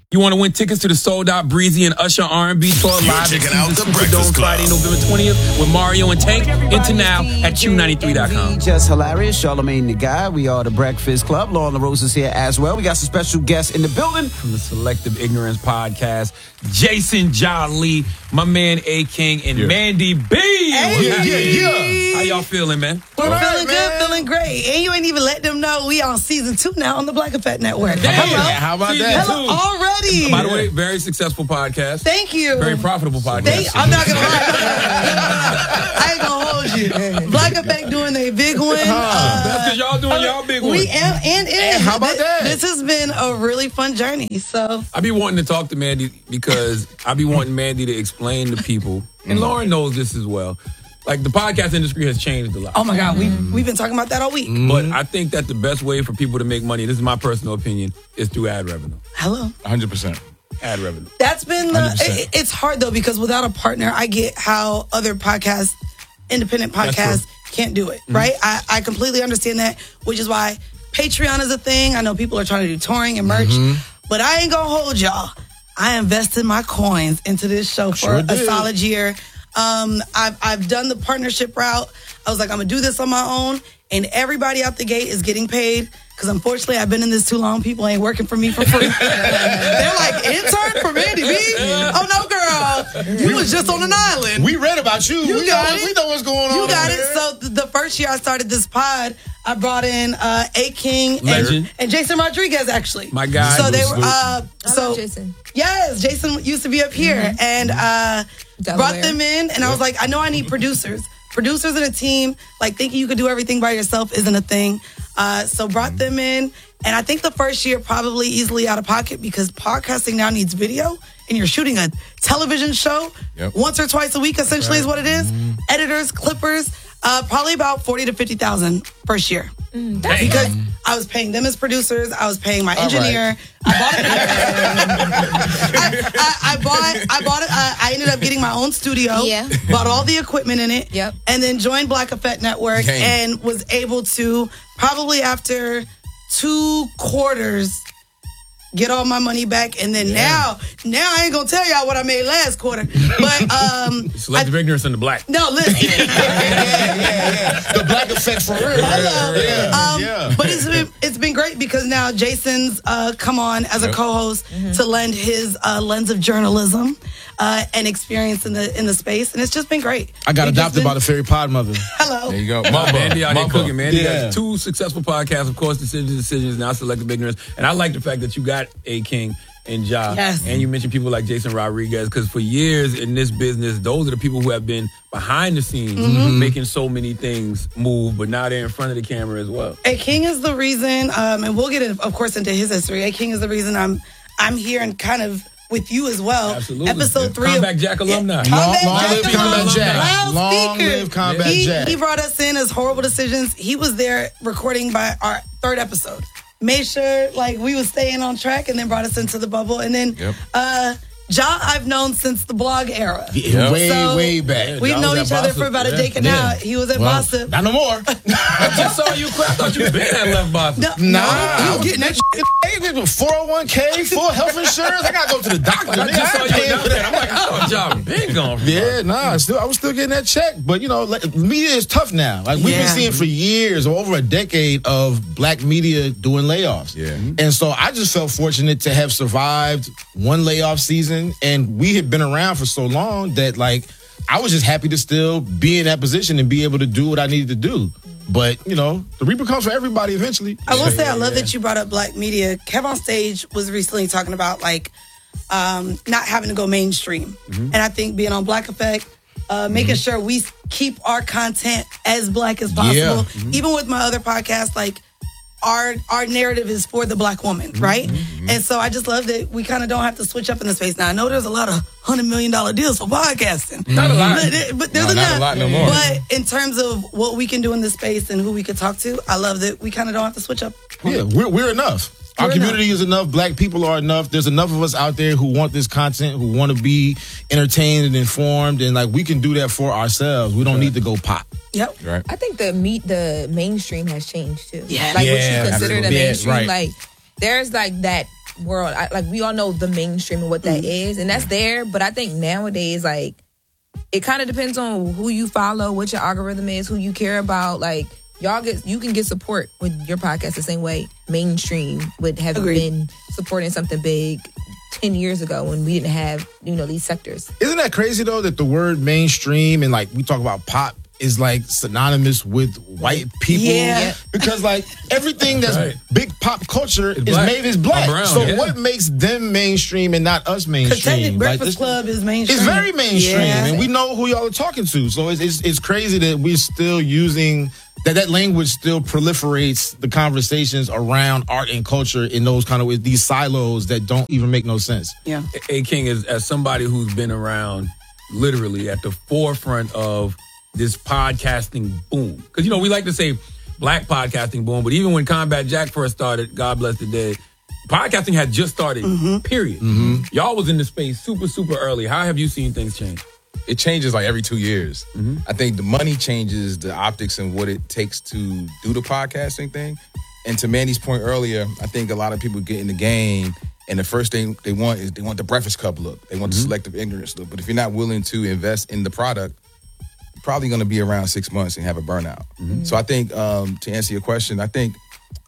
You want to win tickets to the sold-out Breezy and Usher R&B tour live at Caesars Superdome Friday, November 20th with Mario and Tank. Enter now at Q93.com. Just hilarious. Charlamagne the Guy. We are the Breakfast Club. Lauren LaRose is here as well. We got some special guests in the building. From the Selective Ignorance Podcast, Jason Jolly, my man A-King, and Mandy B. Hey. How y'all feeling, man? We're feeling good, feeling great. And you ain't even let them know we on season 2 now on the Black Effect Network. How about that? Hello, already. By the way, very successful podcast. Thank you. Very profitable podcast. I'm not going to lie. I ain't going to hold you. Black Effect doing their big one. That's because y'all doing y'all big one. And how about that? This has been a really fun journey. So I be wanting to talk to Mandy because I be wanting Mandy to explain to people, and Lauren knows this as well. Like, the podcast industry has changed a lot. oh my God, we've been talking about that all week. But I think that the best way for people to make money, this is my personal opinion, is through ad revenue. Hello. 100%. Ad revenue. That's been 100%. it's hard though, because without a partner, I get how other podcasts, independent podcasts, can't do it. Right? I completely understand that, which is why Patreon is a thing. I know people are trying to do touring and merch, but I ain't gonna hold y'all. I invested my coins into this show for a solid year. I've done the partnership route. I was like, I'm gonna do this on my own, and everybody out the gate is getting paid. Because unfortunately, I've been in this too long. People ain't working for me for free. They're like, intern for Mandy B? Oh, no, girl. You was just on an island. We read about you. We know what's going on. You got it. So the first year I started this pod, I brought in A-King and Jason Rodriguez, actually. My guy. So they were... I love Jason. Yes, Jason used to be up here. And brought them in. And I was like, I know I need producers. Producers in a team, like thinking you could do everything by yourself isn't a thing. So brought them in. And I think the first year probably easily out of pocket because podcasting now needs video. And you're shooting a television show once or twice a week, essentially is what it is. Editors, clippers, probably about 40 to 50,000 first year. Because I was paying them as producers. I was paying my engineer. I bought it. I ended up getting my own studio. Yeah. Bought all the equipment in it. Yep. And then joined Black Effect Network and was able to probably after 2 quarters get all my money back, and then now I ain't gonna tell y'all what I made last quarter. But Selective ignorance in the black. No, listen. The Black Effect for real. But it's been great because now Jason's come on as a co-host to lend his lens of journalism and experience in the space, and it's just been great. I got adopted by the fairy pod mother. Hello. There you go. Mandy out there cooking, man. He Yeah. has 2 successful podcasts, of course, Decisions, now Selective Ignorance. And I like the fact that you got A-King and Ja. Yes. And you mentioned people like Jason Rodriguez, because for years in this business, those are the people who have been behind the scenes making so many things move, but now they're in front of the camera as well. A-King is the reason, and we'll get, of course, into his history. A-King is the reason I'm here and kind of with you as well. Absolutely. Episode 3 Combat Jack alumni. Long live Combat Jack. Long live Combat Jack. He brought us in as Horrible Decisions. He was there recording by our 3rd episode. Made sure like we was staying on track, and then brought us into the bubble. And then Ja, I've known since the blog era. Way back. We've known each other for about a decade now. He was at Bossip. Not no more. I just saw you quit. I thought you been at left Bossip. Nah, I was getting that shit. 401k, full health insurance. I gotta go to the doctor. I just saw you down there. I'm like, I thought y'all been gone. I was still getting that check. But you know, media is tough now. Like we've been seeing for years, or over a decade, of black media doing layoffs. Yeah. And so I just felt fortunate to have survived one layoff season, and we had been around for so long that like I was just happy to still be in that position and be able to do what I needed to do. But, you know, the reaper comes for everybody eventually. I will say I love that you brought up black media. Kev on Stage was recently talking about like not having to go mainstream. And I think being on Black Effect, making sure we keep our content as black as possible. Even with my other podcasts, like our narrative is for the black woman, right? And so I just love that we kind of don't have to switch up in the space. Now, I know there's a lot of $100 million deals for podcasting. Not a lot. But there's enough. Not a lot no more. But in terms of what we can do in this space and who we could talk to, I love that we kind of don't have to switch up. Yeah, we're enough. Our community is enough. Black people are enough. There's enough of us out there who want this content, who want to be entertained and informed, and like we can do that for ourselves. We don't need to go pop. Yep. Right. I think the mainstream has changed too. Yeah. Like what Yeah, you consider the absolutely. mainstream, Yeah, right. like there's like that world. We all know the mainstream and what that is, and that's there. But I think nowadays, like, it kind of depends on who you follow, what your algorithm is, who you care about. Like, you can get support with your podcast the same way mainstream would have been supporting something big 10 years ago when we didn't have, these sectors. Isn't that crazy, though, that the word mainstream and, like, we talk about pop is, like, synonymous with white people? Yeah. Because, like, everything that's big pop culture is black. Brown, so what makes them mainstream and not us mainstream? Breakfast Club is mainstream. It's very mainstream, Yeah. and we know who y'all are talking to. So it's crazy that we're still using... That language still proliferates the conversations around art and culture in those kind of ways, these silos that don't even make no sense. Yeah. A King, as somebody who's been around literally at the forefront of this podcasting boom. Because, we like to say black podcasting boom, but even when Combat Jack first started, God bless the dead, podcasting had just started, period. Mm-hmm. Y'all was in the space super, super early. How have you seen things change? It changes like every 2 years. I think the money changes the optics and what it takes to do the podcasting thing. And to Mandy's point earlier, I think a lot of people get in the game and the first thing they want is they want the Breakfast Club look. They want the selective ignorance look. But if you're not willing to invest in the product, you're probably going to be around 6 months and have a burnout. So I think to answer your question, I think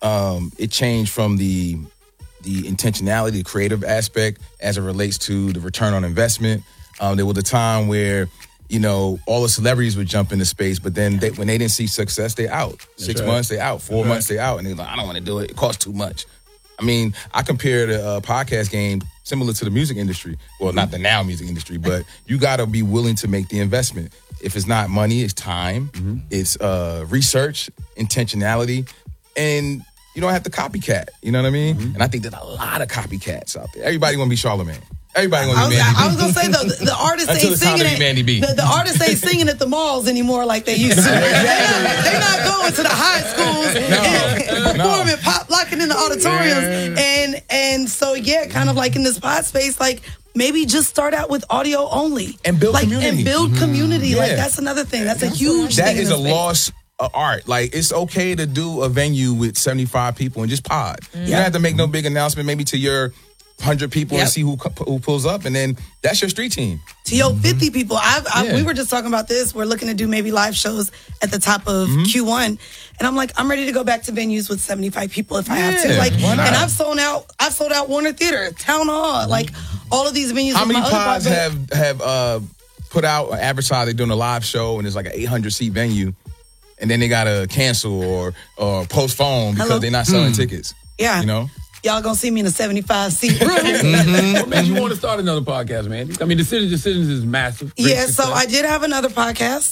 it changed from the intentionality, the creative aspect as it relates to the return on investment. There was a time where, all the celebrities would jump into space, but then when they didn't see success, they out. 6 months, they out. 4 months, they out. And they're like, I don't want to do it. It costs too much. I mean, I compare the podcast game similar to the music industry. Well, not the now music industry, but you got to be willing to make the investment. If it's not money, it's time. It's research, intentionality, and you don't have to copycat. You know what I mean? And I think there's a lot of copycats out there. Everybody want to be Charlamagne. Everybody want to be Mandy B. I was going to say, though, the artists ain't singing it. Mandy B. The artists ain't singing at the malls anymore like they used to. They're not going to the high schools and performing, pop locking in the auditoriums. And so, kind of like in this pod space, like, maybe just start out with audio only. And build community. And build community. Like, that's another thing. That's a huge thing. That is in a lost art. Like, it's okay to do a venue with 75 people and just pod. You don't have to make no big announcement, maybe to your 100 people and see who pulls up, and then that's your street team. To your 50 people. We were just talking about this. We're looking to do maybe live shows at the top of Q1. And I'm like, I'm ready to go back to venues with 75 people if I have to. Like, and I've sold out Warner Theater, Town Hall, like all of these venues. How many pods have put out or advertised they're doing a live show and it's like an 800-seat venue, and then they gotta cancel or postpone because they're not selling tickets? Yeah. Y'all gonna see me in a 75-seat room. What made you want to start another podcast, man? I mean, Decisions is massive. So I did have another podcast.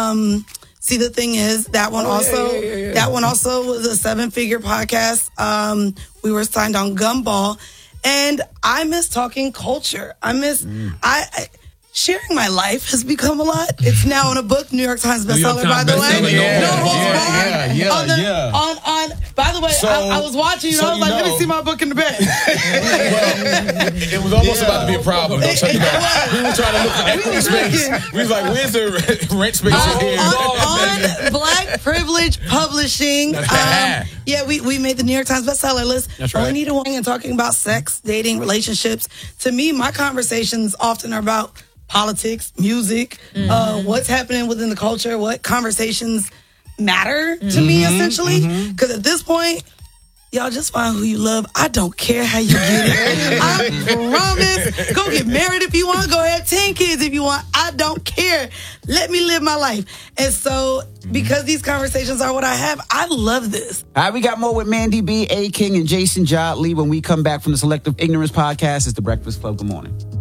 See, the thing is, that one also was a 7-figure podcast. We were signed on Gumball, and I miss talking culture. I miss sharing my life has become a lot. It's now in a book, New York Times bestseller, by the way. By the way, I was watching you, and I was like, let me see my book in the bed. It was almost about to be a problem. Don't tell you that. We were trying to look for equity space. We was like, where's the rent space here? On Black Privilege Publishing. We made the New York Times bestseller list. That's right. Anita Wang and talking about sex, dating, relationships. To me, my conversations often are about politics, music, what's happening within the culture, what conversations matter to me, essentially. Because at this point, y'all just find who you love. I don't care how you get it. I promise. Go get married if you want. Go have 10 kids if you want. I don't care. Let me live my life. And so, because these conversations are what I have, I love this. All right, we got more with Mandy B, A King, and Jason Jotley when we come back from the Selective Ignorance Podcast. It's The Breakfast Club. Good morning.